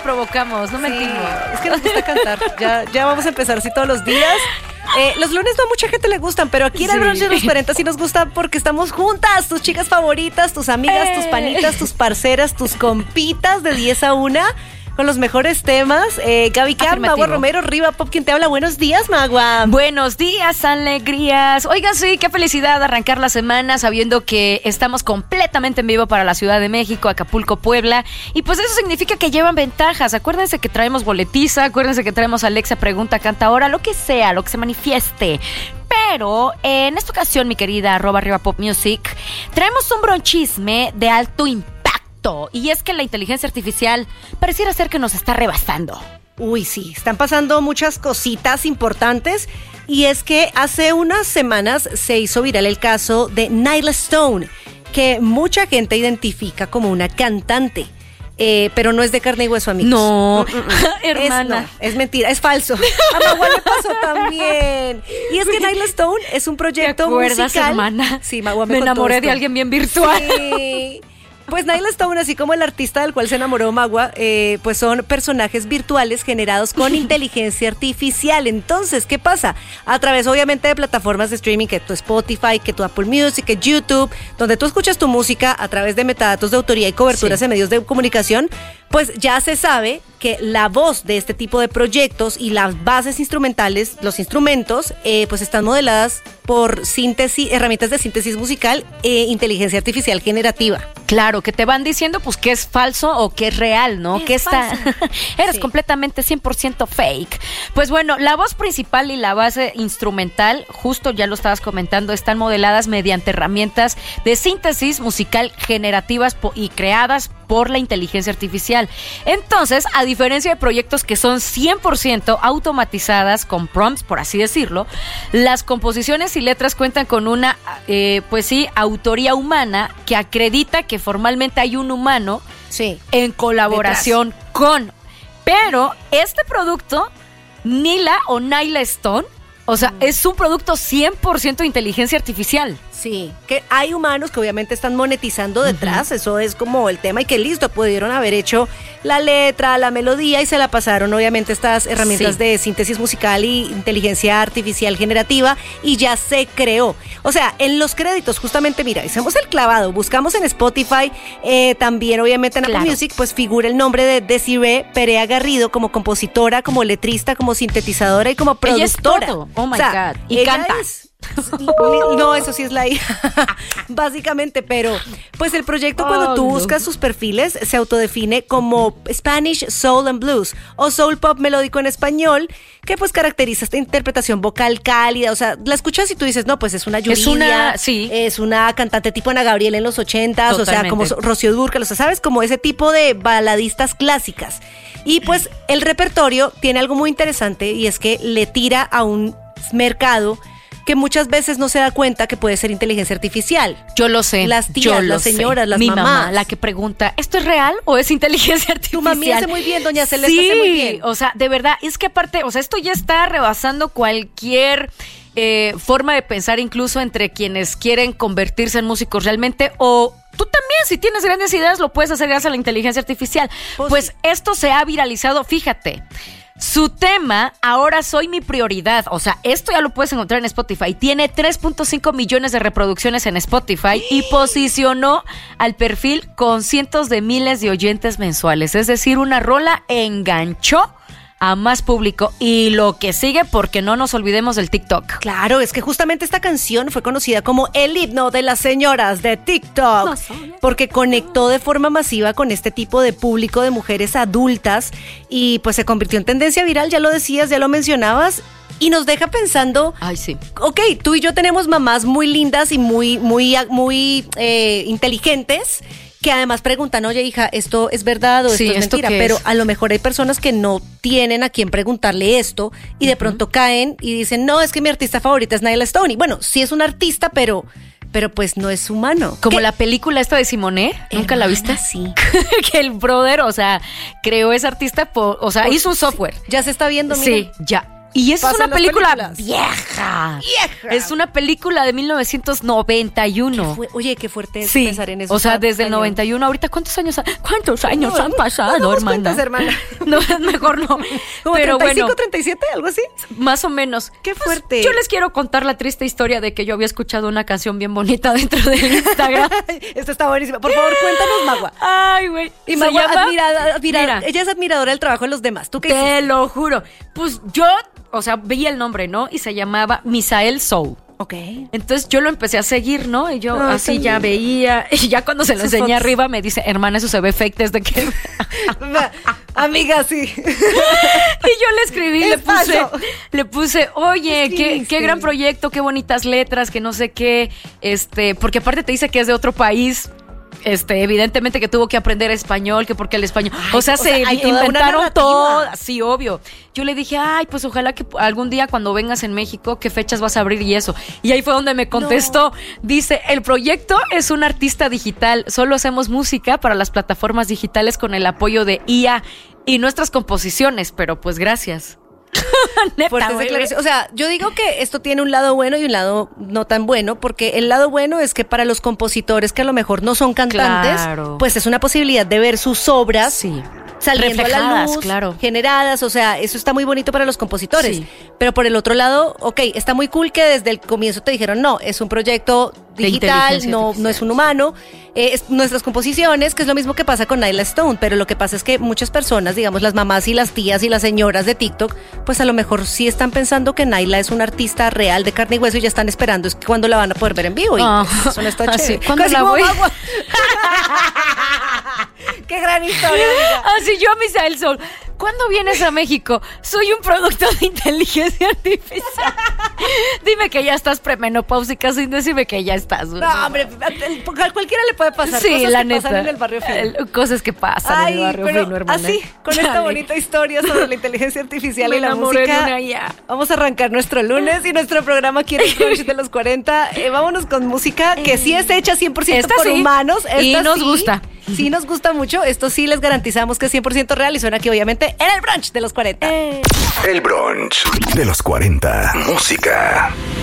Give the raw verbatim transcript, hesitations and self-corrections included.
provocamos, no mentimos. Sí, es que nos gusta cantar. Ya, ya vamos a empezar así todos los días. Eh, los lunes no a mucha gente le gustan, pero aquí en el brunch de los cuarenta sí nos gusta porque estamos juntas, tus chicas favoritas, tus amigas, eh. tus panitas, tus parceras, tus compitas de diez a una. Con los mejores temas. Eh, Gaby Cam, Magua Romero, Riva Pop, ¿quién te habla? Buenos días, Magua. Buenos días, alegrías. Oiga, sí, qué felicidad arrancar la semana sabiendo que estamos completamente en vivo para la Ciudad de México, Acapulco, Puebla. Y pues eso significa que llevan ventajas. Acuérdense que traemos boletiza, acuérdense que traemos Alexa Pregunta, Canta Ahora, lo que sea, lo que se manifieste. Pero en esta ocasión, mi querida arroba Riva Pop Music, traemos un bronchisme de alto impacto. Y es que la inteligencia artificial pareciera ser que nos está rebasando. Uy, sí, están pasando muchas cositas importantes. Y es que hace unas semanas se hizo viral el caso de Nyla Stone, que mucha gente identifica como una cantante. Eh, pero no es de carne y hueso, amigos. No, mm, mm, mm. hermana. Es, no, es mentira, es falso. A Magua le pasó también. Y es que Nyla Stone es un proyecto ¿te acuerdas, musical. Hermana? Sí, Magua me, me contó enamoré esto. de alguien bien virtual. Sí. Pues Nyla Stone, así como el artista del cual se enamoró Magua, eh, pues son personajes virtuales generados con inteligencia artificial. Entonces, ¿qué pasa? A través, obviamente, de plataformas de streaming, que tu Spotify, que tu Apple Music, que YouTube, donde tú escuchas tu música a través de metadatos de autoría y coberturas sí. en medios de comunicación, pues ya se sabe que la voz de este tipo de proyectos y las bases instrumentales, los instrumentos, eh, pues están modeladas por síntesis, herramientas de síntesis musical e inteligencia artificial generativa. Claro, que te van diciendo pues que es falso o que es real, ¿no? Es que está eres sí. completamente cien por ciento fake. Pues bueno, la voz principal y la base instrumental, justo ya lo estabas comentando, están modeladas mediante herramientas de síntesis musical generativas y creadas por la inteligencia artificial. Entonces, a diferencia de proyectos que son cien por ciento automatizadas con prompts, por así decirlo, las composiciones y letras cuentan con una, eh, pues sí, autoría humana que acredita que formalmente hay un humano sí. en colaboración detrás. Con. Pero este producto, Nyla o Nyla Stone, o sea, mm. es un producto cien por ciento de inteligencia artificial. Sí, que hay humanos que obviamente están monetizando detrás, uh-huh. eso es como el tema y que listo, pudieron haber hecho la letra, la melodía y se la pasaron obviamente estas herramientas sí. de síntesis musical y inteligencia artificial generativa y ya se creó. O sea, en los créditos justamente, mira, hicimos el clavado, buscamos en Spotify, eh, también obviamente en Apple claro. Music, pues figura el nombre de Desiree Perea Garrido como compositora, como letrista, como sintetizadora y como productora. Ella es todo. Oh my o sea, God. Y canta. Es, no, eso sí es la hija, básicamente, pero pues el proyecto oh, cuando tú no. buscas sus perfiles se autodefine como Spanish Soul and Blues o Soul Pop melódico en español, que pues caracteriza esta interpretación vocal cálida, o sea, la escuchas y tú dices, no, pues es una Yuridia, es una, sí. es una cantante tipo Ana Gabriel en los ochentas, o sea, como Rocío Dúrcal, o sea, sabes, como ese tipo de baladistas clásicas. Y pues el repertorio tiene algo muy interesante y es que le tira a un mercado que muchas veces no se da cuenta que puede ser inteligencia artificial. Yo lo sé. Las tías, yo las señoras, sé. las Mi mamás. mamá, la que pregunta, ¿esto es real o es inteligencia artificial? Tu mami hace muy bien, doña Celeste sí, hace muy bien. O sea, de verdad, es que aparte, o sea, esto ya está rebasando cualquier eh, forma de pensar, incluso entre quienes quieren convertirse en músicos realmente, o tú también, si tienes grandes ideas, lo puedes hacer gracias a la inteligencia artificial. Pues, pues sí. Esto se ha viralizado, fíjate. Su tema, Ahora Soy Mi Prioridad, o sea, esto ya lo puedes encontrar en Spotify, tiene tres punto cinco millones de reproducciones en Spotify y posicionó al perfil con cientos de miles de oyentes mensuales, es decir, una rola enganchó a más público y lo que sigue, porque no nos olvidemos del TikTok. Claro, es que justamente esta canción fue conocida como el himno de las señoras de TikTok, porque conectó de forma masiva con este tipo de público de mujeres adultas y pues se convirtió en tendencia viral, ya lo decías, ya lo mencionabas. Y nos deja pensando, ay sí, ok, tú y yo tenemos mamás muy lindas y muy, muy, muy eh, inteligentes, que además preguntan, oye hija, ¿esto es verdad o esto sí, es ¿esto mentira? qué Pero es? A lo mejor hay personas que no tienen a quién preguntarle esto y de uh-huh. pronto caen y dicen, no, es que mi artista favorita es Nyla Stone. Y bueno, sí es un artista, pero... pero pues no es humano. Como ¿Qué? La película esta de Simone, ¿nunca Hermana, la viste? Sí. Que el brother, o sea, creó ese artista, por, o sea, Por, hizo un software. Sí. Ya se está viendo, mira. Sí, ya. Y esa es Pasan una película películas. vieja. Vieja. Es una película de mil novecientos noventa y uno. Fue- oye, qué fuerte es Sí, pensar en eso. o sea, Tan desde el cañón. noventa y uno, ahorita, ¿cuántos años, ha- ¿cuántos años No, han no, pasado, no damos hermana? cuentas, hermana. No, mejor no. Como Pero treinta y cinco, bueno, treinta y siete, algo así. más o menos. Qué Pues, fuerte. yo les quiero contar la triste historia de que yo había escuchado una canción bien bonita dentro del Instagram. Esto está buenísimo. Por favor, cuéntanos, Magua. Ay, güey. Y Se Magua, llama- admirada, admirada- Mira, ella es admiradora del trabajo de los demás. ¿Tú qué te hiciste? lo juro. Pues yo, o sea, vi el nombre, ¿no? Y se llamaba Misael Soul. Ok. Entonces yo lo empecé a seguir, ¿no? Y yo Ay, así tan ya lindo. veía. Y ya cuando se lo Sus enseñé fotos. arriba me dice, hermana, eso se ve fake desde que... Va, amiga, sí. Y yo le escribí, le Es puse, falso. le puse, oye, qué, Escribiste. qué gran proyecto, qué bonitas letras, que no sé qué, este, porque aparte te dice que es de otro país. Este, evidentemente que tuvo que aprender español, que porque el español, Ay, o sea, o sea, se hay toda una inventaron narrativa. todo, sí, obvio. Yo le dije, ay, pues ojalá que algún día cuando vengas en México, qué fechas vas a abrir y eso. Y ahí fue donde me contestó, dice, el proyecto es un artista digital, solo hacemos música para las plataformas digitales con el apoyo de I A y nuestras composiciones, pero pues gracias. Neta, Fuertes güey. declaraciones. O sea, yo digo que esto tiene un lado bueno y un lado no tan bueno, porque el lado bueno es que para los compositores que a lo mejor no son cantantes, Claro. pues es una posibilidad de ver sus obras Sí. saliendo a la Reflejadas, luz, claro. generadas, o sea, eso está muy bonito para los compositores. Sí. Pero por el otro lado, ok, está muy cool que desde el comienzo te dijeron, no, es un proyecto De digital, inteligencia no, artificial. no es un humano, eh, es nuestras composiciones, que es lo mismo que pasa con Nyla Stone, pero lo que pasa es que muchas personas, digamos las mamás y las tías y las señoras de TikTok, pues a lo mejor sí están pensando que Nyla es una artista real de carne y hueso y ya están esperando es que cuando la van a poder ver en vivo y Ah, pues, eso no está así, chévere. ¿cuándo Casi la como voy? agua. Qué gran historia, amiga. Así yo a Misael Soul. ¿Cuándo vienes a México? Soy un producto de inteligencia artificial. Dime que ya estás premenopáusica sin decirme que ya estás. No, hombre, el- a cualquiera le puede pasar Sí, cosas la que neta. pasan en el barrio fino. El- cosas que pasan en Ay, el barrio pero fino, hermana. así, con esta Chale. bonita historia sobre la inteligencia artificial Me y la enamoré de música, una I A. vamos a arrancar nuestro lunes y nuestro programa aquí en el Brunch de los cuarenta. Eh, vámonos con música que sí es hecha cien por ciento Esta por sí. humanos. Y Esta nos sí, gusta. Sí nos gusta mucho. Esto sí les garantizamos que es cien por ciento real y suena aquí obviamente en el Brunch de los cuarenta. El brunch de los cuarenta. Música.